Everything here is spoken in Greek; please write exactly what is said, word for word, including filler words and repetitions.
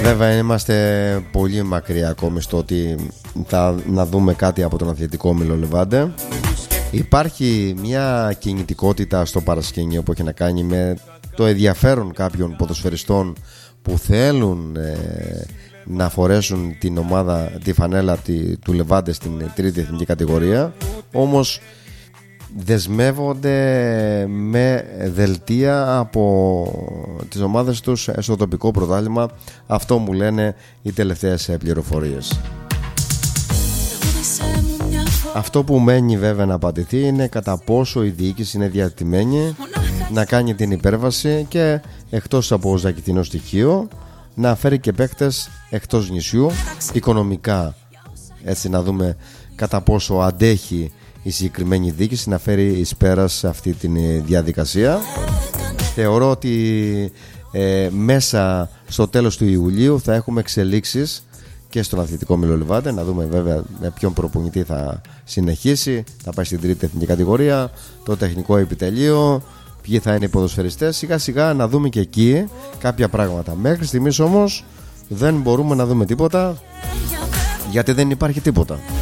Βέβαια είμαστε πολύ μακριά ακόμη στο ότι θα να δούμε κάτι από τον Αθλητικό Όμιλο Λεβάντε. Υπάρχει μια κινητικότητα στο παρασκήνιο που έχει να κάνει με το ενδιαφέρον κάποιων ποδοσφαιριστών που θέλουν ε, να φορέσουν την ομάδα, τη φανέλα τη, του Λεβάντε στην τρίτη εθνική κατηγορία. Όμως δεσμεύονται με δελτία από τις ομάδες τους στο τοπικό πρωτάθλημα. Αυτό μου λένε οι τελευταίες πληροφορίες. Αυτό που μένει βέβαια να απαντηθεί είναι κατά πόσο η διοίκηση είναι διατημένη να κάνει την υπέρβαση και εκτός από ζακιτινό στοιχείο να φέρει και παίκτες εκτός νησιού οικονομικά, έτσι να δούμε κατά πόσο αντέχει η συγκεκριμένη διοίκηση να φέρει εις πέρας σε αυτή τη διαδικασία. Θεωρώ ότι ε, μέσα στο τέλος του Ιουλίου θα έχουμε εξελίξεις και στον Αθλητικό Όμιλο Λεβάντε. Να δούμε βέβαια με ποιον προπονητή θα συνεχίσει, θα πάει στην τρίτη εθνική κατηγορία, το τεχνικό επιτελείο, ποιοι θα είναι οι ποδοσφαιριστές. Σιγά σιγά να δούμε και εκεί κάποια πράγματα. Μέχρι στιγμής όμως δεν μπορούμε να δούμε τίποτα, γιατί δεν υπάρχει τίποτα.